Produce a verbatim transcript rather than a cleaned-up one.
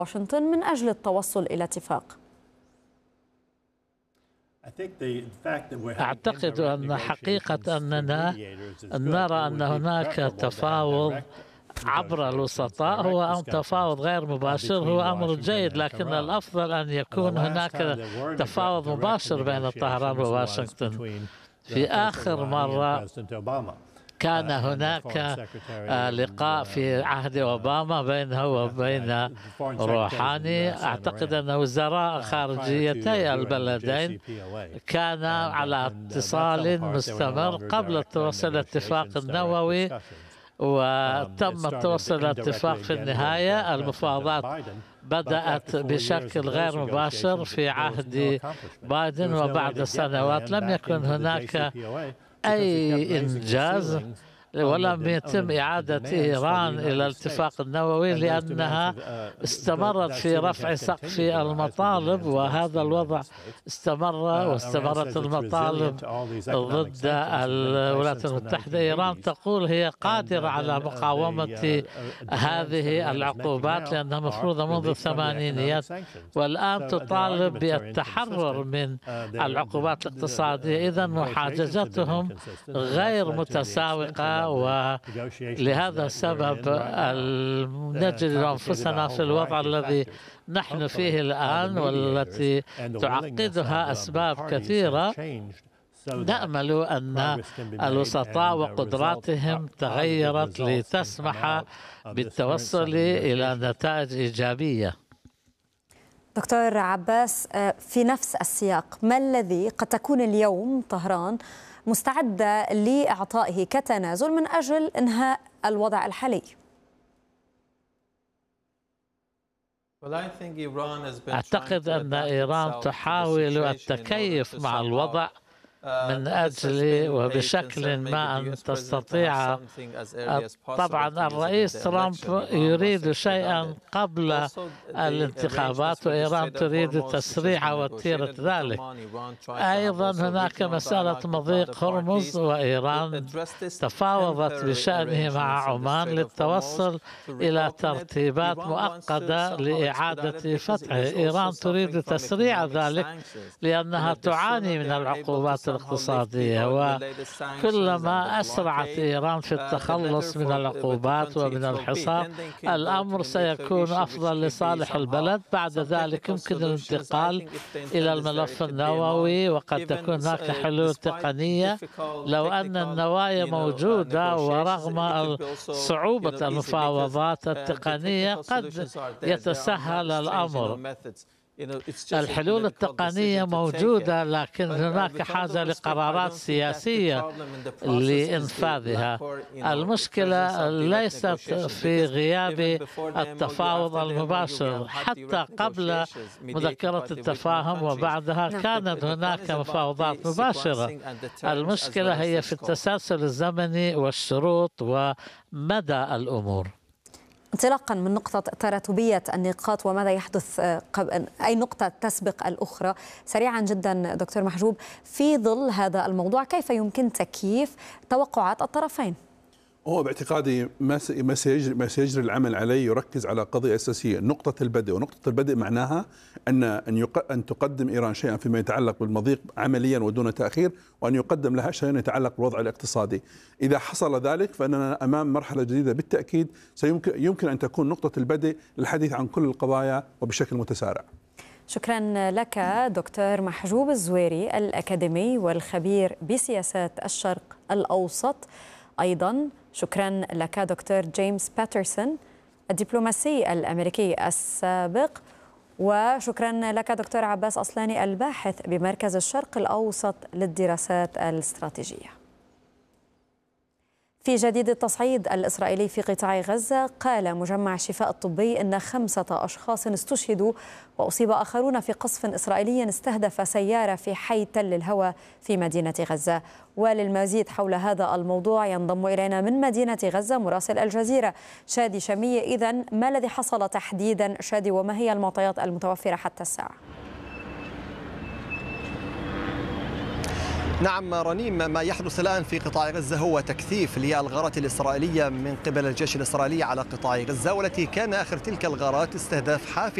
واشنطن من أجل التوصل إلى اتفاق؟ أعتقد أن حقيقة أننا نرى أن هناك تفاوض عبر الوسطاء هو أمر تفاوض غير مباشر، هو أمر جيد، لكن الأفضل أن يكون هناك تفاوض مباشر بين طهران وواشنطن. في آخر مرة كان هناك لقاء في عهد أوباما بينه وبين روحاني. أعتقد أن وزراء خارجيتي البلدين كان على اتصال مستمر قبل التوصل إلى الاتفاق النووي، وتم التوصل إلى اتفاق في النهاية. المفاوضات بدأت بشكل غير مباشر في عهد بايدن، وبعد سنوات لم يكن هناك أي إنجاز، ولم يتم إعادة إيران إلى الاتفاق النووي لأنها استمرت في رفع سقف المطالب، وهذا الوضع استمر، واستمرت المطالب ضد الولايات المتحدة. إيران تقول هي قادرة على مقاومة هذه العقوبات لأنها مفروضة منذ الثمانينيات، والآن تطالب بالتحرر من العقوبات الاقتصادية. إذن محاججتهم غير متساوقة، ولهذا السبب نجد أنفسنا في الوضع الذي نحن فيه الآن، والتي تعقدها أسباب كثيرة. نأمل أن الوسطاء وقدراتهم تغيرت لتسمح بالتوصل إلى نتائج إيجابية. دكتور عباس، في نفس السياق، ما الذي قد تكون اليوم طهران مستعدة لإعطائه كتنازل من أجل إنهاء الوضع الحالي؟ أعتقد أن إيران تحاول التكيف مع الوضع من أجل وبشكل ما أن تستطيع. طبعا الرئيس ترامب يريد شيئا قبل الانتخابات، وإيران تريد تسريع وتيرة ذلك. أيضا هناك مسألة مضيق هرمز، وإيران تفاوضت بشأنه مع عمان للتوصل إلى ترتيبات مؤقتة لإعادة فتحه. إيران تريد تسريع ذلك لأنها تعاني من العقوبات الاقتصادية، وكلما أسرعت إيران في التخلص من العقوبات ومن الحصار الأمر سيكون أفضل لصالح البلد. بعد ذلك يمكن الانتقال إلى الملف النووي، وقد تكون هناك حلول تقنية لو أن النوايا موجودة، ورغم صعوبة المفاوضات التقنية قد يتسهل الأمر. الحلول التقنية موجودة، لكن هناك حاجة لقرارات سياسية لإنفاذها. المشكلة ليست في غياب التفاوض المباشر، حتى قبل مذكرة التفاهم وبعدها كانت هناك مفاوضات مباشرة. المشكلة هي في التسلسل الزمني والشروط ومدى الأمور. انطلاقا من نقطة تراتبية النقاط وماذا يحدث قبل أي نقطة تسبق الأخرى، سريعا جدا دكتور محجوب، في ظل هذا الموضوع كيف يمكن تكييف توقعات الطرفين؟ هو باعتقادي ما سيجري ما سيجري العمل عليه يركز على قضية أساسية، نقطة البدء، ونقطة البدء معناها أن أن أن تقدم إيران شيئا فيما يتعلق بالمضيق عمليا ودون تأخير، وأن يقدم لها شيئا يتعلق بالوضع الاقتصادي. إذا حصل ذلك فإننا أمام مرحلة جديدة بالتأكيد سيمكن يمكن أن تكون نقطة البدء للحديث عن كل القضايا وبشكل متسارع. شكرا لك دكتور محجوب الزويري، الأكاديمي والخبير بسياسات الشرق الأوسط. أيضا شكرا لك دكتور جيمس باترسون، الدبلوماسي الأمريكي السابق. وشكرا لك دكتور عباس أصلاني، الباحث بمركز الشرق الأوسط للدراسات الاستراتيجية. في جديد التصعيد الإسرائيلي في قطاع غزة، قال مجمع الشفاء الطبي إن خمسة أشخاص استشهدوا وأصيب آخرون في قصف إسرائيلي استهدف سيارة في حي تل الهوى في مدينة غزة. وللمزيد حول هذا الموضوع ينضم إلينا من مدينة غزة مراسل الجزيرة شادي شمية. إذن ما الذي حصل تحديدا شادي، وما هي المعطيات المتوفرة حتى الساعة؟ نعم رنيم، ما يحدث الآن في قطاع غزة هو تكثيف للغارات الإسرائيلية من قبل الجيش الإسرائيلي على قطاع غزة، والتي كان آخر تلك الغارات استهداف حافل